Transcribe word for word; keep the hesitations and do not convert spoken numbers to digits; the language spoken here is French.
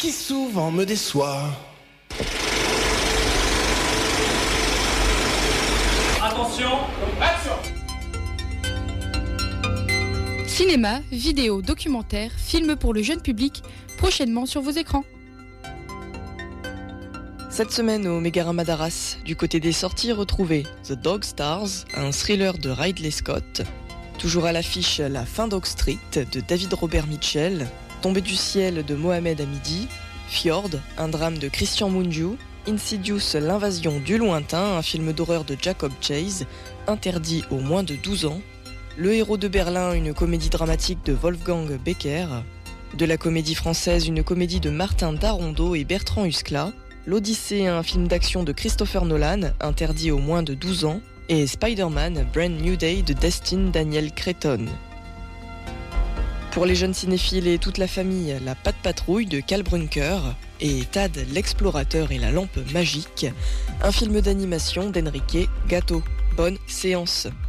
qui souvent me déçoit. Attention, action! Cinéma, vidéo, documentaire, films pour le jeune public, prochainement sur vos écrans. Cette semaine au Mégarama d'Arras, du côté des sorties, retrouvez The Dog Stars, un thriller de Ridley Scott. Toujours à l'affiche La fin d'Oak Street de David Robert Mitchell, Tombé du ciel de Mohamed Hamidi, Fjord, un drame de Christian Mungiu, Insidious, l'invasion du lointain, un film d'horreur de Jacob Chase, interdit aux moins de douze ans, Le héros de Berlin, une comédie dramatique de Wolfgang Becker, de la comédie française, une comédie de Martin Darondeau et Bertrand Huskla, L'Odyssée, un film d'action de Christopher Nolan, interdit aux moins de douze ans, et Spider-Man, Brand New Day de Destin Daniel Cretton. Pour les jeunes cinéphiles et toute la famille, La Patte Patrouille de Cal Brunker et Tad l'explorateur et la lampe magique, un film d'animation d'Enrique Gatto. Bonne séance.